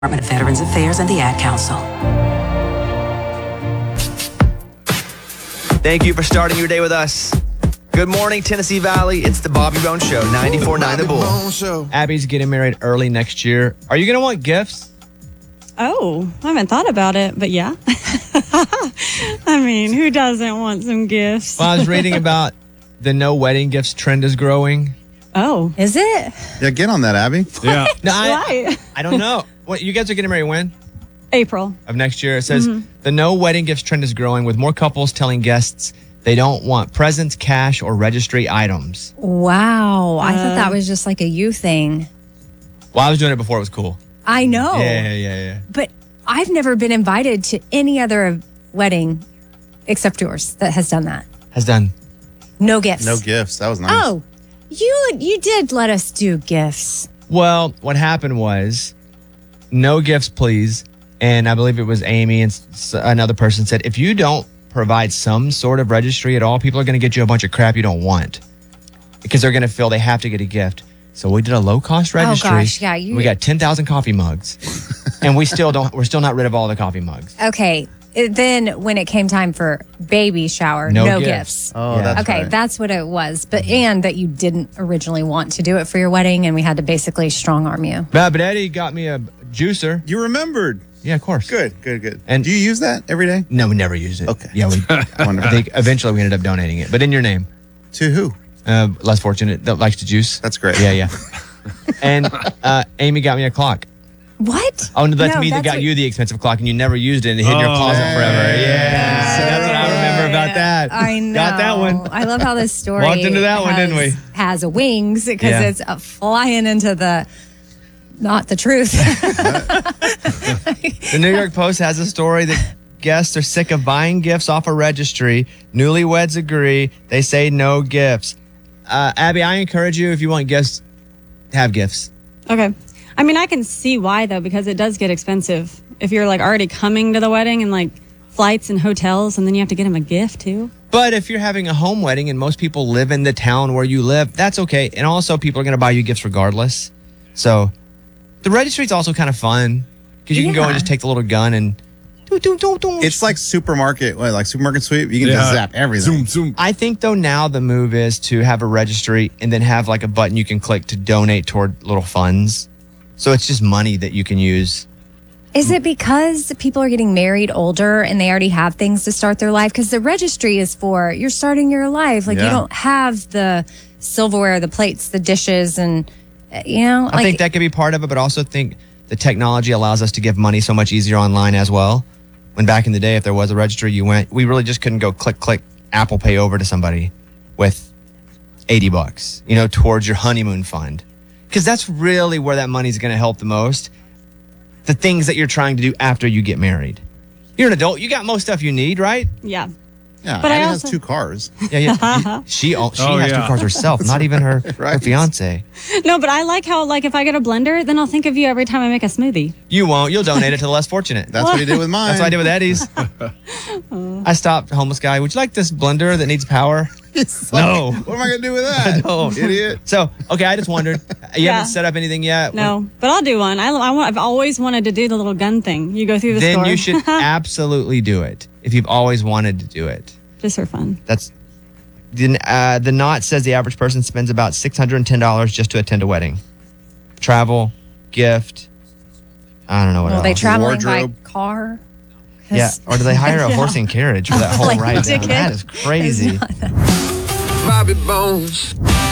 Department of Veterans Affairs and the Ad Council. Thank you for starting your day with us. Good morning, Tennessee Valley. It's the Bobby Bones Show, 94.9 The Bull. Abby's getting married early next year. Are you going to want gifts? Oh, I haven't thought about it, but yeah. I mean, who doesn't want some gifts? Well, I was reading about the no wedding gifts trend is growing. Oh, is it? Yeah, get on that, Abby. Yeah. No, Why? I don't know. What, you guys are getting married when? April of next year. It says the no wedding gifts trend is growing, with more couples telling guests they don't want presents, cash, or registry items. Wow. I thought that was just like a you thing. Well, I was doing it before it was cool. I know. Yeah. But I've never been invited to any other wedding except yours that has done that. Has done. No gifts. No gifts. That was nice. Oh, you did let us do gifts. Well, what happened was no gifts, please. And I believe it was Amy and another person said, if you don't provide some sort of registry at all, people are going to get you a bunch of crap you don't want because they're going to feel they have to get a gift. So we did a low-cost registry. Oh, gosh, yeah. We got 10,000 coffee mugs. And we're still not rid of all the coffee mugs. Okay. Then when it came time for baby shower, no gifts. Oh, Yeah. that's Okay, right. that's what it was. But and that you didn't originally want to do it for your wedding, and we had to basically strong arm you. But Eddie got me a juicer. You remembered. Yeah, of course. Good. And- And do you use that every day? No, we never used it. Okay. Yeah, I Wonderful. think eventually we ended up donating it. But in your name, To who? less fortunate that likes to juice. That's great. Yeah. And Amy got me a clock. What? Oh, no, that's No, me that that's got what- you the expensive clock and you never used it and it hid in your closet forever. Yeah. So that's what I remember about that. I know. Got that one. I love how this story Walked into that one, didn't we? Has wings because Yeah. it's flying into the not the truth. The New York Post has a story that guests are sick of buying gifts off a registry. Newlyweds agree. They say no gifts. Abby, I encourage you, if you want gifts, have gifts. Okay. I mean, I can see why, though, because it does get expensive. If you're, like, already coming to the wedding and, like, flights and hotels, and then you have to get them a gift, too. But if you're having a home wedding and most people live in the town where you live, that's okay. And also, people are going to buy you gifts regardless. So the registry is also kind of fun because you can go and just take the little gun and It's like supermarket sweep. You can just zap everything. Zoom. I think, though, now the move is to have a registry and then have like a button you can click to donate toward little funds. So it's just money that you can use. Is it because people are getting married older and they already have things to start their life? Because the registry is for you're starting your life. Like you don't have the silverware, the plates, the dishes, and I think that could be part of it, but also think the technology allows us to give money so much easier online as well. When back in the day, if there was a registry, we really just couldn't go click Apple Pay over to somebody with $80, towards your honeymoon fund. Because that's really where that money's going to help the most. The things that you're trying to do after you get married. You're an adult. You got most stuff you need, right? Yeah. Yeah, But I Abby also- has 2 cars. Yeah. She has 2 cars herself, not even her fiance. No, but I like how, like, if I get a blender, then I'll think of you every time I make a smoothie. You won't. You'll donate it to the less fortunate. That's what he did with mine. That's what I did with Eddie's. I stopped homeless guy. Would you like this blender that needs power? No. What am I going to do with that? No. Idiot. So, okay, I just wondered. You Yeah. haven't set up anything yet? No, but I'll do one. I've always wanted to do the little gun thing. You go through the Then store. you should absolutely do it if you've always wanted to do it. Just for fun. That's the Knot says the average person spends about $610 just to attend a wedding. Travel, gift. I don't know what Well, else. they traveling by Wardrobe. car. Yeah, or do they hire a horse and carriage for that whole Like ride? ticket. That is crazy. Bobby Bones.